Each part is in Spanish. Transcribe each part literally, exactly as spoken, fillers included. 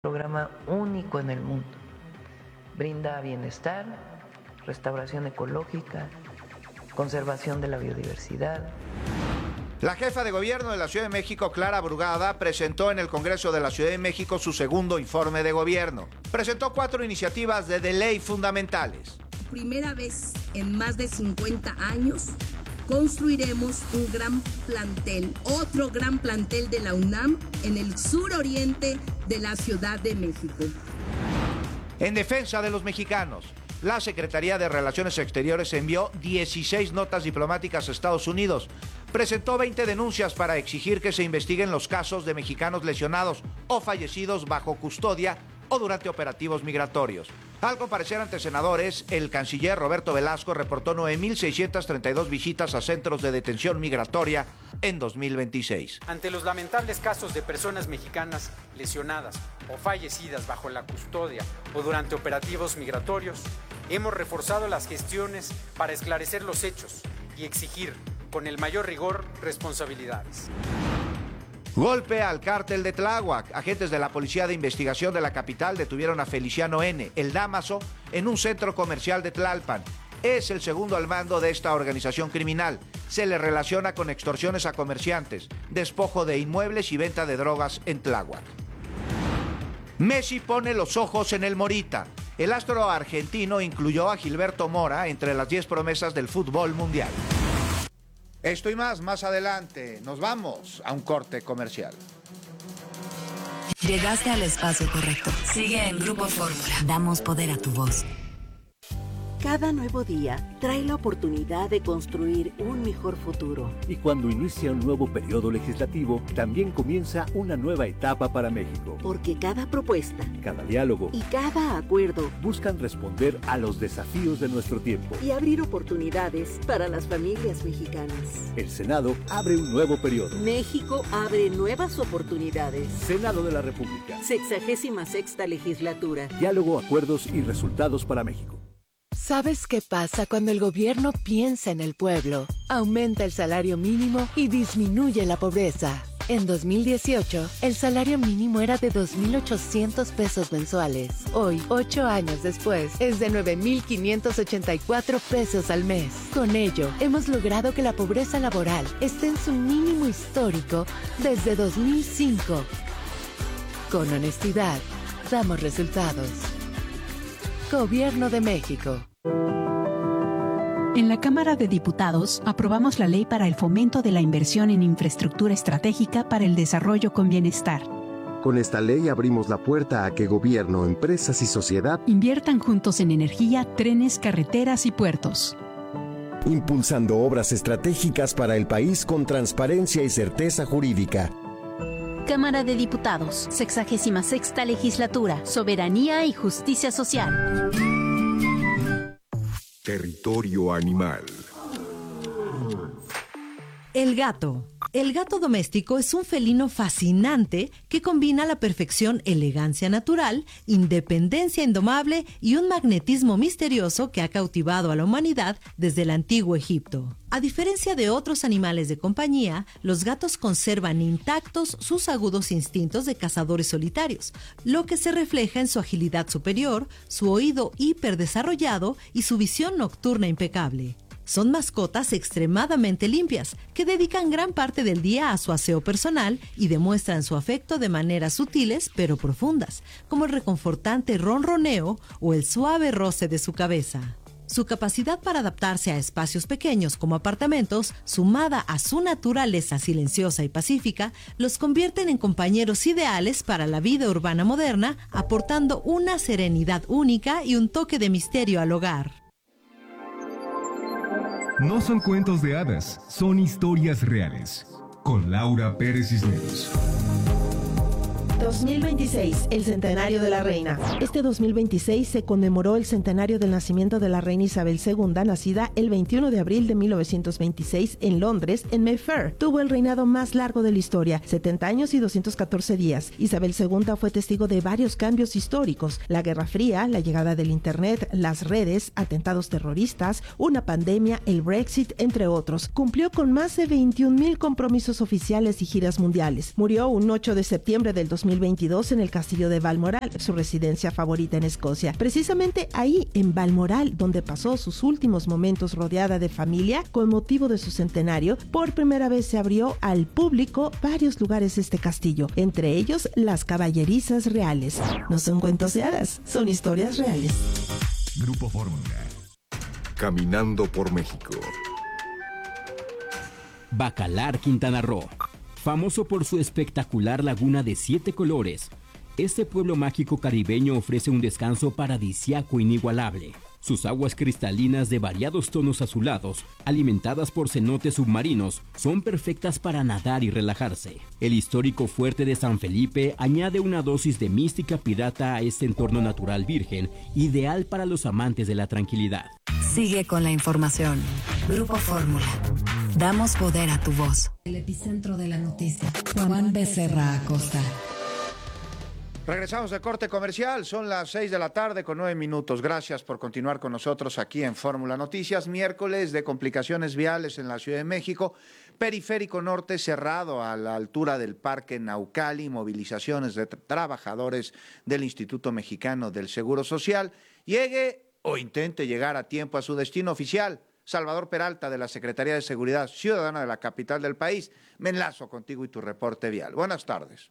programa único en el mundo. Brinda bienestar, restauración ecológica, conservación de la biodiversidad. La jefa de gobierno de la Ciudad de México, Clara Brugada, presentó en el Congreso de la Ciudad de México su segundo informe de gobierno. Presentó cuatro iniciativas de, de ley fundamentales. Primera vez en más de cincuenta años, construiremos un gran plantel, otro gran plantel de la UNAM en el suroriente de la Ciudad de México. En defensa de los mexicanos, la Secretaría de Relaciones Exteriores envió dieciséis notas diplomáticas a Estados Unidos. Presentó veinte denuncias para exigir que se investiguen los casos de mexicanos lesionados o fallecidos bajo custodia o durante operativos migratorios. Al comparecer ante senadores, el canciller Roberto Velasco reportó nueve mil seiscientas treinta y dos visitas a centros de detención migratoria en dos mil veintiséis. Ante los lamentables casos de personas mexicanas lesionadas o fallecidas bajo la custodia o durante operativos migratorios, hemos reforzado las gestiones para esclarecer los hechos y exigir con el mayor rigor responsabilidades. Golpe al cártel de Tláhuac. Agentes de la Policía de Investigación de la capital detuvieron a Feliciano N., el Dámaso, en un centro comercial de Tlalpan. Es el segundo al mando de esta organización criminal. Se le relaciona con extorsiones a comerciantes, despojo de inmuebles y venta de drogas en Tláhuac. Messi pone los ojos en el Morita. El astro argentino incluyó a Gilberto Mora entre las diez promesas del fútbol mundial. Esto y más, más adelante. Nos vamos a un corte comercial. Llegaste al espacio correcto. Sigue en Grupo Fórmula. Damos poder a tu voz. Cada nuevo día trae la oportunidad de construir un mejor futuro. Y cuando inicia un nuevo periodo legislativo, también comienza una nueva etapa para México. Porque cada propuesta, cada diálogo y cada acuerdo buscan responder a los desafíos de nuestro tiempo y abrir oportunidades para las familias mexicanas. El Senado abre un nuevo periodo. México abre nuevas oportunidades. Senado de la República. Sexagésima sexta legislatura. Diálogo, acuerdos y resultados para México. ¿Sabes qué pasa cuando el gobierno piensa en el pueblo? Aumenta el salario mínimo y disminuye la pobreza. En dos mil dieciocho, el salario mínimo era de dos mil ochocientos pesos mensuales. Hoy, ocho años después, es de nueve mil quinientos ochenta y cuatro pesos al mes. Con ello, hemos logrado que la pobreza laboral esté en su mínimo histórico desde dos mil cinco. Con honestidad, damos resultados. Gobierno de México. En la Cámara de Diputados aprobamos la Ley para el Fomento de la Inversión en Infraestructura Estratégica para el Desarrollo con Bienestar. Con esta ley abrimos la puerta a que gobierno, empresas y sociedad inviertan juntos en energía, trenes, carreteras y puertos. Impulsando obras estratégicas para el país con transparencia y certeza jurídica. Cámara de Diputados, sexagésima sexta legislatura, soberanía y justicia social. Territorio animal. El gato. El gato doméstico es un felino fascinante que combina a la perfección elegancia natural, independencia indomable y un magnetismo misterioso que ha cautivado a la humanidad desde el antiguo Egipto. A diferencia de otros animales de compañía, los gatos conservan intactos sus agudos instintos de cazadores solitarios, lo que se refleja en su agilidad superior, su oído hiperdesarrollado y su visión nocturna impecable. Son mascotas extremadamente limpias, que dedican gran parte del día a su aseo personal y demuestran su afecto de maneras sutiles pero profundas, como el reconfortante ronroneo o el suave roce de su cabeza. Su capacidad para adaptarse a espacios pequeños como apartamentos, sumada a su naturaleza silenciosa y pacífica, los convierten en compañeros ideales para la vida urbana moderna, aportando una serenidad única y un toque de misterio al hogar. No son cuentos de hadas, son historias reales. Con Laura Pérez Cisneros. dos mil veintiséis, el centenario de la reina. Este dos mil veintiséis se conmemoró el centenario del nacimiento de la reina Isabel segunda, nacida el veintiuno de abril de mil novecientos veintiséis en Londres, en Mayfair. Tuvo el reinado más largo de la historia, setenta años y doscientos catorce días. Isabel segunda fue testigo de varios cambios históricos: la Guerra Fría, la llegada del Internet, las redes, atentados terroristas, una pandemia, el Brexit, entre otros. Cumplió con más de veintiún mil compromisos oficiales y giras mundiales. Murió un ocho de septiembre del dos mil mil veintidós en el castillo de Balmoral, su residencia favorita en Escocia. Precisamente ahí, en Balmoral, donde pasó sus últimos momentos rodeada de familia, con motivo de su centenario, por primera vez se abrió al público varios lugares de este castillo, entre ellos las caballerizas reales. No son cuentos de hadas, son historias reales. Grupo Fórmula. Caminando por México. Bacalar, Quintana Roo. Famoso por su espectacular laguna de siete colores, este pueblo mágico caribeño ofrece un descanso paradisíaco inigualable. Sus aguas cristalinas de variados tonos azulados, alimentadas por cenotes submarinos, son perfectas para nadar y relajarse. El histórico fuerte de San Felipe añade una dosis de mística pirata a este entorno natural virgen, ideal para los amantes de la tranquilidad. Sigue con la información. Grupo Fórmula. Damos poder a tu voz. El epicentro de la noticia. Juan Becerra Acosta. Regresamos de corte comercial, son las seis de la tarde con nueve minutos. Gracias por continuar con nosotros aquí en Fórmula Noticias. Miércoles de complicaciones viales en la Ciudad de México. Periférico Norte cerrado a la altura del Parque Naucali. Movilizaciones de tra- trabajadores del Instituto Mexicano del Seguro Social. Llegue o intente llegar a tiempo a su destino oficial. Salvador Peralta, de la Secretaría de Seguridad Ciudadana de la capital del país. Me enlazo contigo y tu reporte vial. Buenas tardes.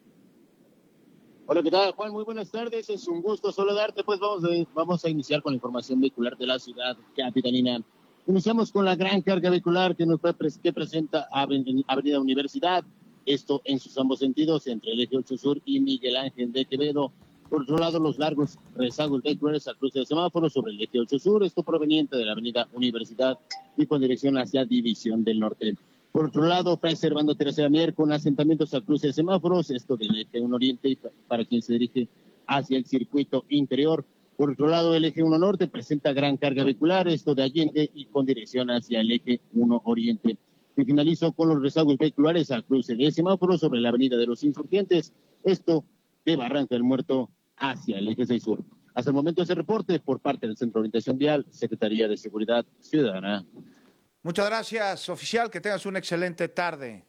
Hola, ¿qué tal, Juan? Muy buenas tardes, es un gusto saludarte. Pues vamos a, vamos a iniciar con la información vehicular de la ciudad capitalina. Iniciamos con la gran carga vehicular que nos que presenta Avenida Universidad, esto en sus ambos sentidos, entre el eje ocho Sur y Miguel Ángel de Quevedo. Por otro lado, los largos rezagos vehiculares al cruce de semáforos sobre el eje ocho Sur, esto proveniente de la Avenida Universidad y con dirección hacia División del Norte. Por otro lado, preservando Tercera Mier con asentamientos al cruce de semáforos, esto del eje uno Oriente para quien se dirige hacia el circuito interior. Por otro lado, el eje uno Norte presenta gran carga vehicular, esto de Allende y con dirección hacia el eje uno Oriente. Y finalizo con los rezagos vehiculares al cruce de semáforos sobre la Avenida de los Insurgentes, esto de Barranca del Muerto hacia el eje seis Sur. Hasta el momento ese reporte por parte del Centro de Orientación Vial, Secretaría de Seguridad Ciudadana. Muchas gracias, oficial, que tengas una excelente tarde.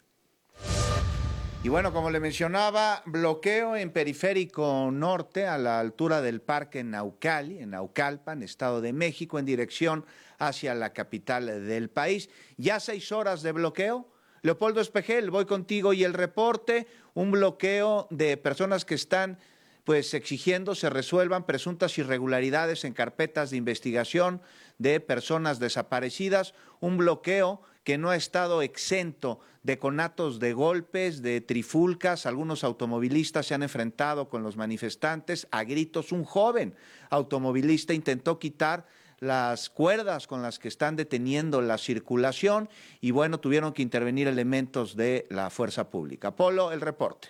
Y bueno, como le mencionaba, bloqueo en Periférico Norte a la altura del Parque Naucali, en Naucalpan, Estado de México, en dirección hacia la capital del país. Ya seis horas de bloqueo. Leopoldo Espejel, voy contigo y el reporte, un bloqueo de personas que están pues exigiendo se resuelvan presuntas irregularidades en carpetas de investigación de personas desaparecidas, un bloqueo que no ha estado exento de conatos de golpes, de trifulcas. Algunos automovilistas se han enfrentado con los manifestantes a gritos. Un joven automovilista intentó quitar las cuerdas con las que están deteniendo la circulación y bueno, tuvieron que intervenir elementos de la fuerza pública. Polo, el reporte.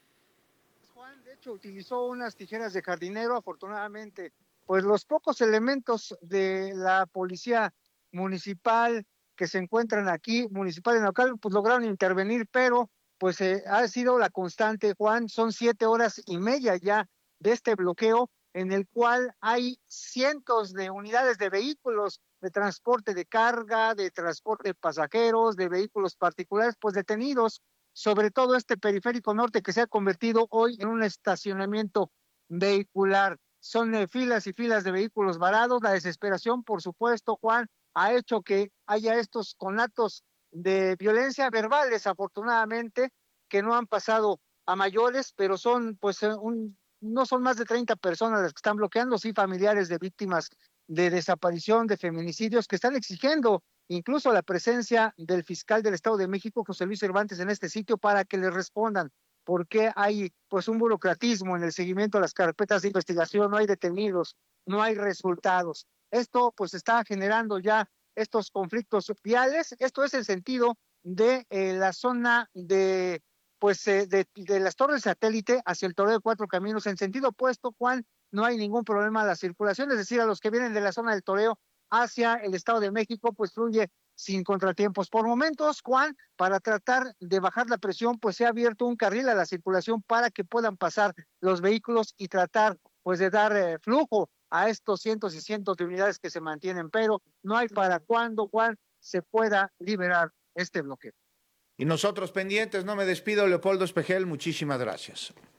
Utilizó unas tijeras de jardinero, afortunadamente, pues los pocos elementos de la policía municipal que se encuentran aquí, municipal en local, pues lograron intervenir, pero pues eh, ha sido la constante, Juan, son siete horas y media ya de este bloqueo, en el cual hay cientos de unidades de vehículos de transporte de carga, de transporte de pasajeros, de vehículos particulares, pues detenidos, sobre todo este Periférico Norte que se ha convertido hoy en un estacionamiento vehicular. Son eh, filas y filas de vehículos varados. La desesperación, por supuesto, Juan, ha hecho que haya estos conatos de violencia verbal, desafortunadamente, que no han pasado a mayores, pero son, pues, un, no son más de treinta personas las que están bloqueando, sí, familiares de víctimas de desaparición, de feminicidios, que están exigiendo incluso la presencia del fiscal del Estado de México, José Luis Cervantes, en este sitio para que le respondan por qué hay pues un burocratismo en el seguimiento de las carpetas de investigación, no hay detenidos, no hay resultados. Esto pues está generando ya estos conflictos viales. Esto es el sentido de eh, la zona de pues eh, de, de las torres satélite hacia el Toreo de Cuatro Caminos. En sentido opuesto, Juan, no hay ningún problema a la circulación, es decir, a los que vienen de la zona del Toreo hacia el Estado de México, pues fluye sin contratiempos. Por momentos, Juan, para tratar de bajar la presión, pues se ha abierto un carril a la circulación para que puedan pasar los vehículos y tratar, pues, de dar eh, flujo a estos cientos y cientos de unidades que se mantienen, pero no hay para cuándo, Juan, se pueda liberar este bloqueo. Y nosotros pendientes, no me despido, Leopoldo Espejel, muchísimas gracias.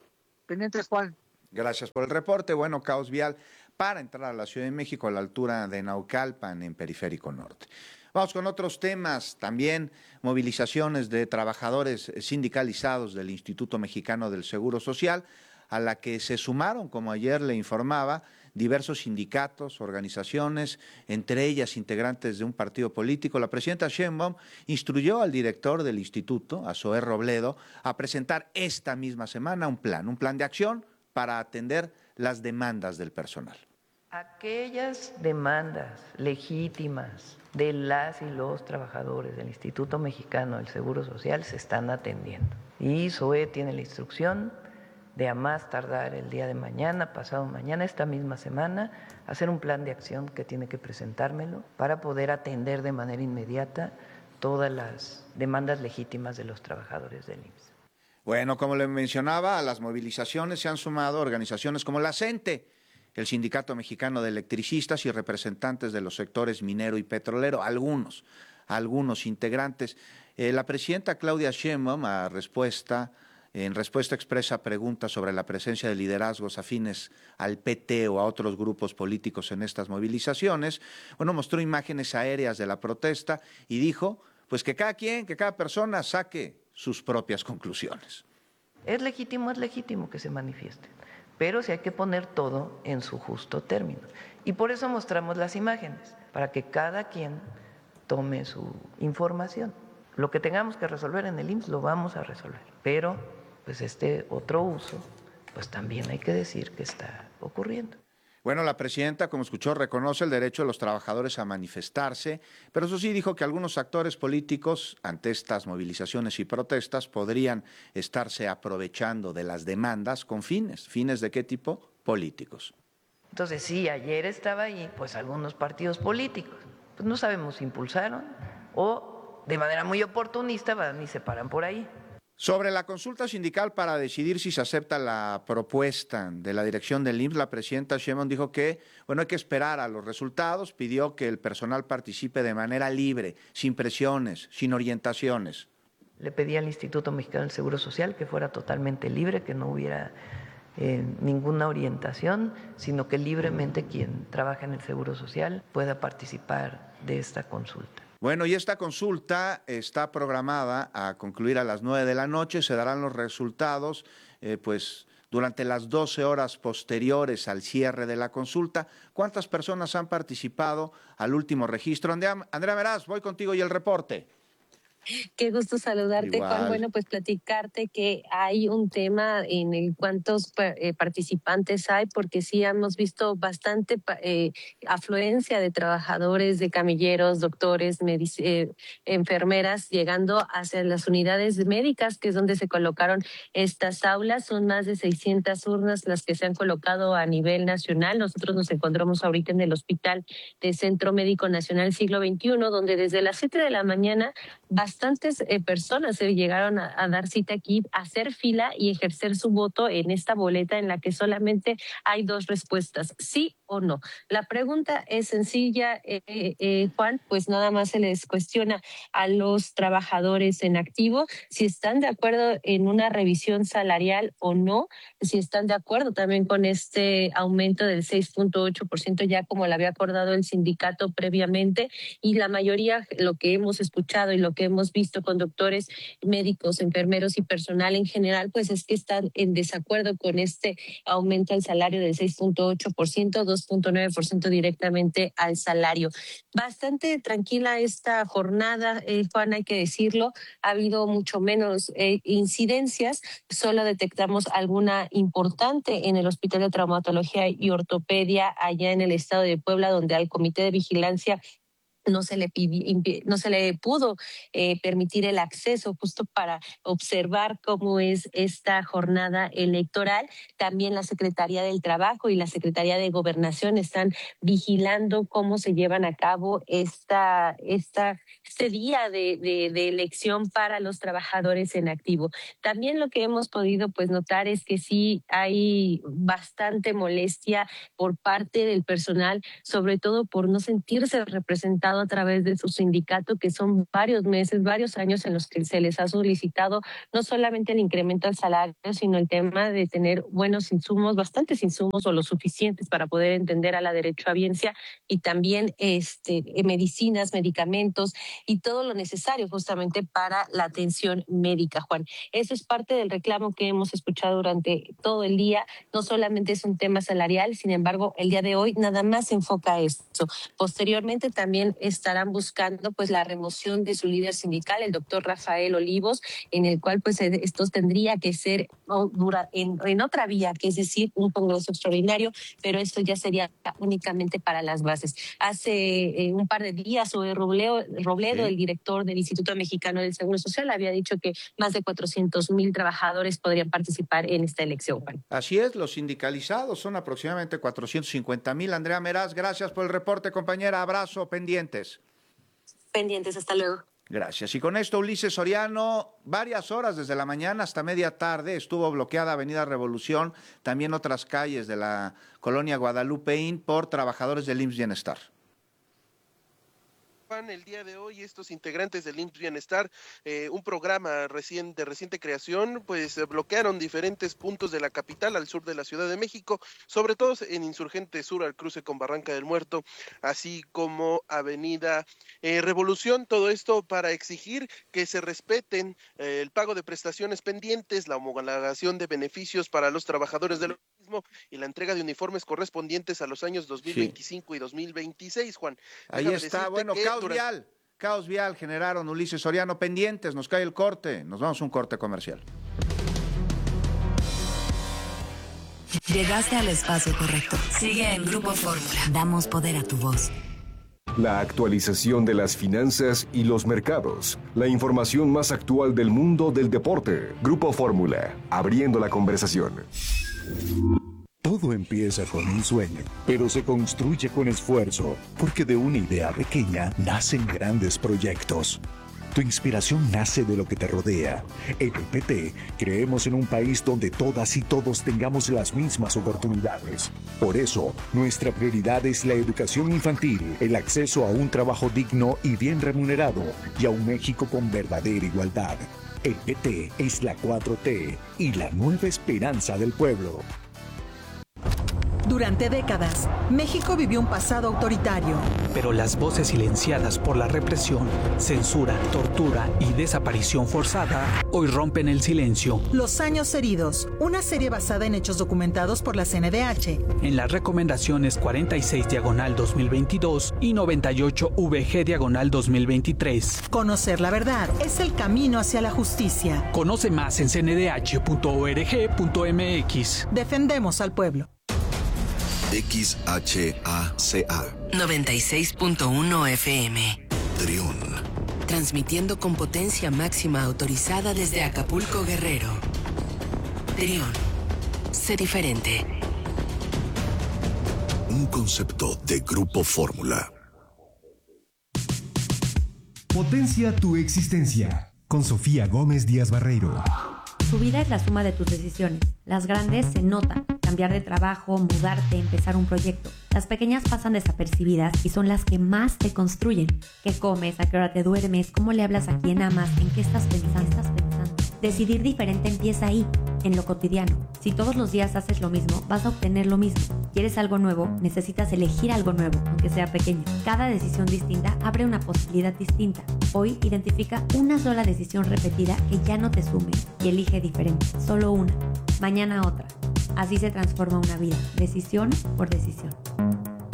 Pendientes, Juan. Gracias por el reporte. Bueno, caos vial para entrar a la Ciudad de México a la altura de Naucalpan, en Periférico Norte. Vamos con otros temas, también movilizaciones de trabajadores sindicalizados del Instituto Mexicano del Seguro Social, a la que se sumaron, como ayer le informaba, diversos sindicatos, organizaciones, entre ellas integrantes de un partido político. La presidenta Sheinbaum instruyó al director del instituto, a Zoé Robledo, a presentar esta misma semana un plan, un plan de acción para atender las demandas del personal. Aquellas demandas legítimas de las y los trabajadores del Instituto Mexicano del Seguro Social se están atendiendo. Y Zoé tiene la instrucción de a más tardar el día de mañana, pasado mañana, esta misma semana, hacer un plan de acción que tiene que presentármelo para poder atender de manera inmediata todas las demandas legítimas de los trabajadores del I M S S. Bueno, como le mencionaba, a las movilizaciones se han sumado organizaciones como la CENTE, el Sindicato Mexicano de Electricistas y representantes de los sectores minero y petrolero, algunos, algunos integrantes. Eh, la presidenta Claudia Sheinbaum, a respuesta... En respuesta expresa a preguntas sobre la presencia de liderazgos afines al P T o a otros grupos políticos en estas movilizaciones, bueno, mostró imágenes aéreas de la protesta y dijo, pues que cada quien, que cada persona saque sus propias conclusiones. Es legítimo, es legítimo que se manifiesten, pero sí hay que poner todo en su justo término. Y por eso mostramos las imágenes, para que cada quien tome su información. Lo que tengamos que resolver en el I M S S lo vamos a resolver, pero pues este otro uso, pues también hay que decir que está ocurriendo. Bueno, la presidenta, como escuchó, reconoce el derecho de los trabajadores a manifestarse, pero eso sí dijo que algunos actores políticos, ante estas movilizaciones y protestas, podrían estarse aprovechando de las demandas con fines. ¿Fines de qué tipo? Políticos. Entonces, sí, ayer estaba ahí, pues algunos partidos políticos, pues no sabemos si impulsaron o de manera muy oportunista van y se paran por ahí. Sobre la consulta sindical para decidir si se acepta la propuesta de la dirección del I M S S, la presidenta Sheinbaum dijo que, bueno, hay que esperar a los resultados, pidió que el personal participe de manera libre, sin presiones, sin orientaciones. Le pedí al Instituto Mexicano del Seguro Social que fuera totalmente libre, que no hubiera eh, ninguna orientación, sino que libremente quien trabaja en el Seguro Social pueda participar de esta consulta. Bueno, y esta consulta está programada a concluir a las nueve de la noche. Se darán los resultados eh, pues, durante las doce horas posteriores al cierre de la consulta. ¿Cuántas personas han participado al último registro? Andrea, Andrea Meraz, voy contigo y el reporte. Qué gusto saludarte, Igual. Juan. Bueno, pues platicarte que hay un tema en el cuántos eh, participantes hay, porque sí hemos visto bastante eh, afluencia de trabajadores, de camilleros, doctores, eh, enfermeras, llegando hacia las unidades médicas, que es donde se colocaron estas aulas. Son más de seiscientas urnas las que se han colocado a nivel nacional. Nosotros nos encontramos ahorita en el Hospital de Centro Médico Nacional Siglo veintiuno, donde desde las siete de la mañana bastantes eh, personas se llegaron a, a dar cita aquí, a hacer fila y ejercer su voto en esta boleta en la que solamente hay dos respuestas, sí o no. La pregunta es sencilla, eh, eh, Juan, pues nada más se les cuestiona a los trabajadores en activo si están de acuerdo en una revisión salarial o no, si están de acuerdo también con este aumento del seis punto ocho por ciento ya como lo había acordado el sindicato previamente, y la mayoría, lo que hemos escuchado y lo que hemos visto con doctores, médicos, enfermeros y personal en general, pues es que están en desacuerdo con este aumento al salario del seis punto ocho por ciento, dos punto nueve por ciento directamente al salario. Bastante tranquila esta jornada, eh, Juan, hay que decirlo. Ha habido mucho menos eh, incidencias. Solo detectamos alguna importante en el Hospital de Traumatología y Ortopedia allá en el estado de Puebla, donde al Comité de Vigilancia no se le pidió, no se le pudo eh, permitir el acceso justo para observar cómo es esta jornada electoral. También la Secretaría del Trabajo y la Secretaría de Gobernación están vigilando cómo se llevan a cabo esta, esta, este día de, de, de elección para los trabajadores en activo. También lo que hemos podido pues notar es que sí hay bastante molestia por parte del personal, sobre todo por no sentirse representado manifestado a través de su sindicato que son varios meses, varios años en los que se les ha solicitado no solamente el incremento al salario, sino el tema de tener buenos insumos, bastantes insumos o los suficientes para poder entender a la derechohabiencia y también este, medicinas, medicamentos y todo lo necesario justamente para la atención médica, Juan. Eso es parte del reclamo que hemos escuchado durante todo el día. No solamente es un tema salarial, sin embargo, el día de hoy nada más se enfoca a esto. Posteriormente también estarán buscando pues la remoción de su líder sindical, el doctor Rafael Olivos, en el cual pues esto tendría que ser oh, dura, en, en otra vía, que es decir, un congreso extraordinario, pero esto ya sería únicamente para las bases. Hace eh, un par de días, Zoe Robledo, Robledo sí. el director del Instituto Mexicano del Seguro Social, había dicho que más de cuatrocientos mil trabajadores podrían participar en esta elección, Juan. Así es, los sindicalizados son aproximadamente cuatrocientos cincuenta mil. Andrea Meraz, gracias por el reporte, compañera. Abrazo, pendientes. Pendientes, hasta luego. Gracias. Y con esto, Ulises Soriano, varias horas desde la mañana hasta media tarde estuvo bloqueada Avenida Revolución, también otras calles de la colonia Guadalupeín por trabajadores del I M S S Bienestar. El día de hoy estos integrantes del I M S S Bienestar, eh, un programa recién, de reciente creación, pues eh, bloquearon diferentes puntos de la capital al sur de la Ciudad de México, sobre todo en Insurgente Sur al cruce con Barranca del Muerto, así como Avenida eh, Revolución, todo esto para exigir que se respeten eh, el pago de prestaciones pendientes, la homologación de beneficios para los trabajadores del organismo y la entrega de uniformes correspondientes a los años dos mil veinticinco sí. y dos mil veintiséis, Juan. Ahí está, bueno, caos durante... vial, caos vial generaron Ulises Soriano, pendientes, nos cae el corte, nos vamos a un corte comercial. Llegaste al espacio correcto. Sigue en Grupo Fórmula. Damos poder a tu voz. La actualización de las finanzas y los mercados. La información más actual del mundo del deporte. Grupo Fórmula, abriendo la conversación. Todo empieza con un sueño, pero se construye con esfuerzo, porque de una idea pequeña nacen grandes proyectos. Tu inspiración nace de lo que te rodea. En el P T creemos en un país donde todas y todos tengamos las mismas oportunidades. Por eso, nuestra prioridad es la educación infantil, el acceso a un trabajo digno y bien remunerado, y a un México con verdadera igualdad. El P T es la cuatro T y la nueva esperanza del pueblo. Durante décadas, México vivió un pasado autoritario. Pero las voces silenciadas por la represión, censura, tortura y desaparición forzada hoy rompen el silencio. Los años heridos, una serie basada en hechos documentados por la C N D H. En las recomendaciones cuarenta y seis diagonal dos mil veintidós y noventa y ocho V G diagonal dos mil veintitrés. Conocer la verdad es el camino hacia la justicia. Conoce más en c n d h punto org punto m x. Defendemos al pueblo. X H A C A noventa y seis punto uno F M. Trión. Transmitiendo con potencia máxima autorizada desde Acapulco, Guerrero. Trión. Sé diferente. Un concepto de Grupo Fórmula. Potencia tu existencia. Con Sofía Gómez Díaz Barreiro. Tu vida es la suma de tus decisiones. Las grandes se notan. Cambiar de trabajo, mudarte, empezar un proyecto. Las pequeñas pasan desapercibidas y son las que más te construyen. ¿Qué comes? ¿A qué hora te duermes? ¿Cómo le hablas a quién amas? ¿En qué estás pensando? ¿Estás pensando? Decidir diferente empieza ahí, en lo cotidiano. Si todos los días haces lo mismo, vas a obtener lo mismo. ¿Quieres algo nuevo? Necesitas elegir algo nuevo, aunque sea pequeño. Cada decisión distinta abre una posibilidad distinta. Hoy identifica una sola decisión repetida que ya no te sume y elige diferente. Solo una. Mañana otra. Así se transforma una vida, decisión por decisión.